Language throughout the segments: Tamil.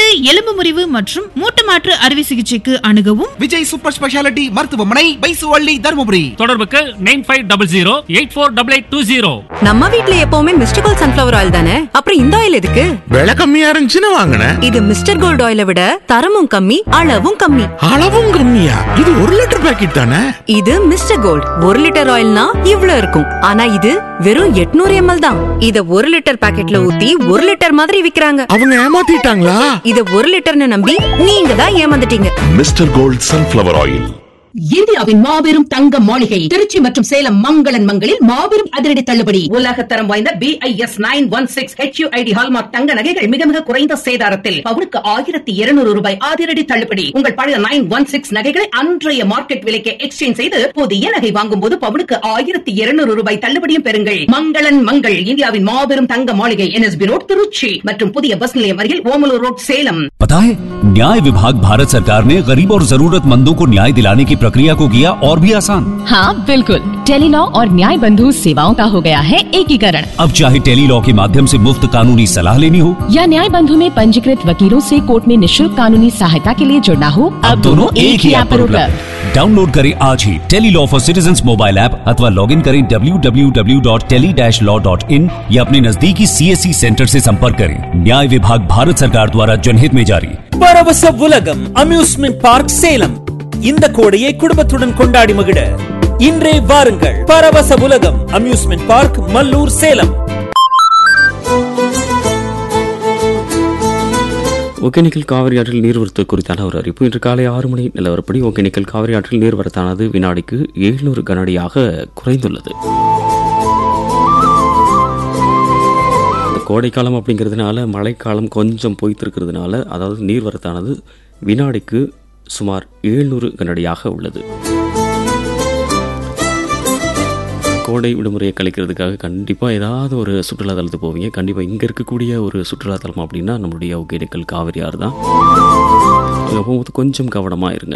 எலும்பு முறிவு மற்றும் மூட்டு மாற்று அறுவை சிகிச்சைக்கு அணுகவும் விஜய் சூப்பர் ஸ்பெஷாலிட்டி மருத்துவமனை, பைசுவள்ளி, தர்மபுரி. தொடர்புக்கு 9500848820. நம்ம வீட்ல எப்பவுமே மிஸ்டர் கோல்ட் சன்ஃபிளவர் ஆயில் தானே, அப்புறம் இந்த ஆயில் எதுக்கு? விலை கம்மியா இருந்துச்சுன்னு வாங்கினேன். இது மிஸ்டர் கோல்ட் ஆயிலை விட தரமும் கம்மி, அளவும் கம்மி. அளவும் கம்மியா? இது 1 லிட்டர் பாக்கெட் தானே. இது மிஸ்டர் கோல்ட் 1 லிட்டர் ஆயில்னா இவ்ளோ இருக்கும். ஆனா இது வெறும் 800 ml தான். இத 1 லிட்டர் பாக்கெட்ல ஊத்தி 1 லிட்டர் மாதிரி விக்கிறாங்க. அவங்க ஏமாத்திட்டாங்களா? இத 1 லிட்டர்னு நம்பி நீங்க தான் ஏமாந்துட்டீங்க. Mister gold sunflower oil. இந்தியாவின் மாபெரும் தங்க மாளிகை திருச்சி மற்றும் சேலம் மங்களன் மங்களில் மாபெரும் அதிரடி தள்ளுபடி. உலகத்தரம் வாய்ந்த BIS 916 HUID ஹால்மார்க் தங்க நகைகள் மிக மிக குறைந்த சேதாரத்தில் பவுனுக்கு 1200 ரூபாய் அதிரடி தள்ளுபடி. உங்கள் பழைய 916 நகைகளை அன்றைய மார்க்கெட் விலைக்கு எக்ஸ்சேஞ்ச் செய்து புதிய நகை வாங்கும் போது பவுனுக்கு 1200 ரூபாய் தள்ளுபடியும் பெறுங்கள். மங்களன் மங்கள் இந்தியாவின் மாபெரும் தங்க மாளிகை, NSB ரோட் திருச்சி மற்றும் புதிய பஸ் நிலையம் அருகில் ஓமலூர் ரோட் சேலம். पता है, न्याय विभाग भारत सरकार ने गरीब और जरूरतमंदों को न्याय दिलाने की प्रक्रिया को किया और भी आसान। हाँ बिल्कुल, टेलीलॉ और न्याय बंधु सेवाओं का हो गया है एकीकरण। अब चाहे टेलीलॉ के माध्यम से मुफ्त कानूनी सलाह लेनी हो या न्याय बंधु में पंजीकृत वकीलों से कोर्ट में निःशुल्क कानूनी सहायता के लिए जुड़ना हो, अब दोनों एक ही ऐप पर उपलब्ध। डाउनलोड करें आज ही Tele-Law for citizens mobile app अथवा लॉग इन करें www.tele-law.in या अपने नजदीकी CSC सेंटर से संपर्क करें। न्याय विभाग भारत सरकार द्वारा जनहित में जारी। பரவச உலகம் அம்யூஸ்மெண்ட் பார்க் சேலம். இந்த கோடையை குடும்பத்துடன் கொண்டாடி மகிழ இன்றே வாருங்கள். பரவச உலகம் அம்யூஸ்மெண்ட் பார்க், மல்லூர், சேலம். ஒகேனக்கல் காவிரி ஆற்றில் நீர்வரத்து குறித்தான ஒரு அறிவிப்பு. இன்று காலை 6 மணி நிலவரப்படி ஒகேனக்கல் காவிரி ஆற்றில் நீர்வரத்தானது வினாடிக்கு 700 கனஅடியாக குறைந்துள்ளது. கோடைக்காலம் அப்படிங்கிறதுனால மழைக்காலம் கொஞ்சம் பொய்த்திருக்கிறதுனால, அதாவது நீர்வரத்தானது வினாடிக்கு சுமார் 700 கனஅடியாக உள்ளது. கோடை விடுமுறையை கழிக்கிறதுக்காக கண்டிப்பாக ஏதாவது ஒரு சுற்றுலாத்தலத்துக்கு போவீங்க. கண்டிப்பாக இங்கே இருக்கக்கூடிய ஒரு சுற்றுலாத்தலம் அப்படின்னா நம்மளுடைய ஒகேனக்கல் காவிரி ஆறு தான். அங்கே போகும்போது கொஞ்சம் கவனமாக இருங்க.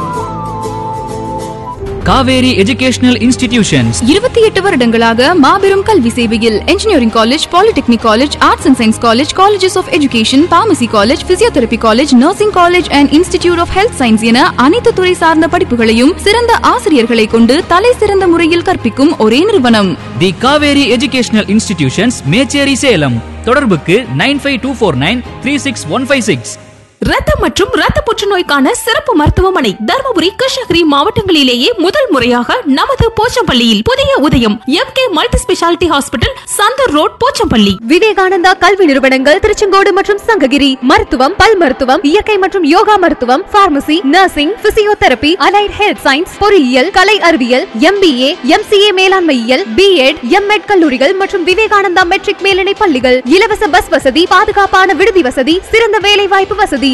காவேரி எஜுகேஷனல் இன்ஸ்டிடியூஷன்ஸ் 28 வருடங்களாக மாபெரும் கல்வி சேவையில் engineering college, polytechnic college, arts and science college, colleges of education, pharmacy college, physiotherapy college, nursing college and institute of health science என அனைத்து துறை சார்ந்த படிப்புகளையும் சிறந்த ஆசிரியர்களை கொண்டு தலை சிறந்த முறையில் கற்பிக்கும் ஒரே நிறுவனம் தி காவேரி எஜுகேஷனல் இன்ஸ்டிடியூஷன்ஸ், மேச்சேரி, சேலம். தொடர்புக்கு 9524936156. ரத்தம் மற்றும் ரத்த புற்றுநோய்க்கான சிறப்பு மருத்துவமனை தர்மபுரி, கிருஷ்ணகிரி மாவட்டங்களிலேயே முதல் முறையாக நமது போச்சம்பள்ளியில் புதிய உதயம் MK multi speciality hospital, Santoor road, Pochampalli. Vivekananda கல்வி நிறுவனங்கள் திருச்செங்கோடு மற்றும் சங்ககிரி. மருத்துவம், பல் மருத்துவம், இயற்கை மற்றும் யோகா மருத்துவம், pharmacy, nursing, physiotherapy, allied health science, பொறியியல், கலை அறிவியல், MBA, MCA மேலாண்மையியல், B.Ed, M.Ed கல்லூரிகள் மற்றும் விவேகானந்தா மெட்ரிக் மேல்நிலை பள்ளிகள். இலவச பஸ் வசதி, பாதுகாப்பான விடுதி வசதி, சிறந்த வேலை வாய்ப்பு வசதி.